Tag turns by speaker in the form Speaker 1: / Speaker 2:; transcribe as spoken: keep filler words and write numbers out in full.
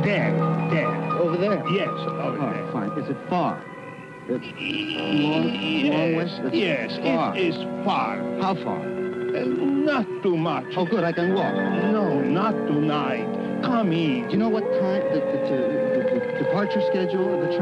Speaker 1: There, there.
Speaker 2: Over there?
Speaker 1: Yes, over
Speaker 2: Oh,
Speaker 1: there.
Speaker 2: fine. Is it far? It's long,
Speaker 1: Yes,
Speaker 2: long way? It's
Speaker 1: yes,
Speaker 2: far.
Speaker 1: it is far.
Speaker 2: How far?
Speaker 1: Uh, not too much.
Speaker 2: Oh, good, I can walk.
Speaker 1: No, not tonight. Come in.
Speaker 2: Do you know what time, the, the, the, the departure schedule of the train?